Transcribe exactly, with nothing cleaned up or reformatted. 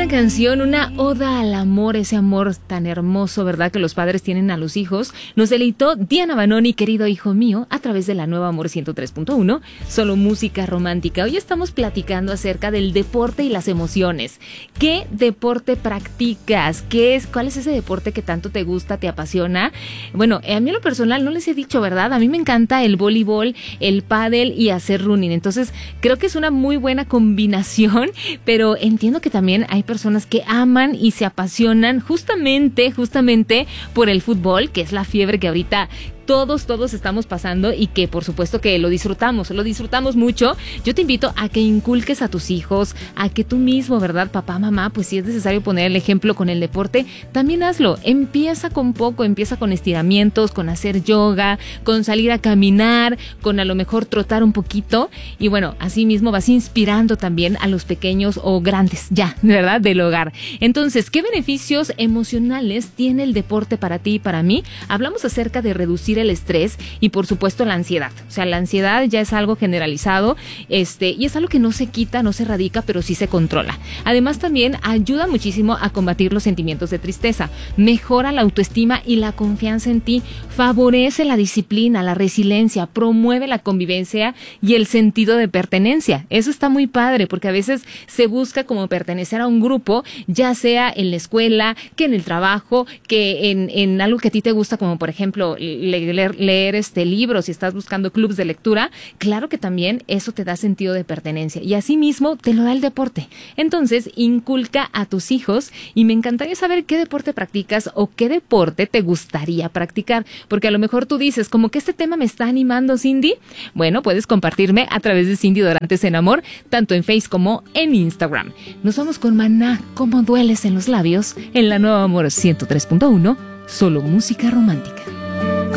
canción, una oda al amor, ese amor tan hermoso, ¿verdad?, que los padres tienen a los hijos. Nos deleitó Diana Banoni, querido hijo mío, a través de la nueva Amor ciento tres punto uno, solo música romántica. Hoy estamos platicando acerca del deporte y las emociones. ¿Qué deporte practicas? ¿Qué es? ¿Cuál es ese deporte que tanto te gusta, te apasiona? Bueno, a mí en lo personal no les he dicho, ¿verdad? A mí me encanta el voleibol, el pádel y hacer running. Entonces, creo que es una muy buena combinación, pero entiendo que también hay personas que aman y se apasionan justamente, justamente por el fútbol, que es la fiebre que ahorita todos, todos estamos pasando y que por supuesto que lo disfrutamos, lo disfrutamos mucho. Yo te invito a que inculques a tus hijos, a que tú mismo, ¿verdad? Papá, mamá, pues si es necesario poner el ejemplo con el deporte, también hazlo. Empieza con poco, empieza con estiramientos, con hacer yoga, con salir a caminar, con a lo mejor trotar un poquito. Y bueno, así mismo vas inspirando también a los pequeños o grandes ya, ¿verdad?, del hogar. Entonces, ¿qué beneficios emocionales tiene el deporte para ti y para mí? Hablamos acerca de reducir el estrés y por supuesto la ansiedad. O sea, la ansiedad ya es algo generalizado, este, y es algo que no se quita, no se erradica, pero sí se controla. Además, también ayuda muchísimo a combatir los sentimientos de tristeza, mejora la autoestima y la confianza en ti, favorece la disciplina, la resiliencia, promueve la convivencia y el sentido de pertenencia. Eso está muy padre, porque a veces se busca como pertenecer a un grupo, ya sea en la escuela, que en el trabajo, que en, en algo que a ti te gusta, como por ejemplo leer, leer este libros, si estás buscando clubs de lectura. Claro que también eso te da sentido de pertenencia y asimismo te lo da el deporte. Entonces, inculca a tus hijos y me encantaría saber qué deporte practicas o qué deporte te gustaría practicar, porque a lo mejor tú dices, como que este tema me está animando, Cindy. Bueno, puedes compartirme a través de Cindy Dorantes en Amor, tanto en Facebook como en Instagram. Nos vamos con Maná, ¿Cómo dueles en los labios?, en la nueva Amor ciento tres punto uno, solo música romántica.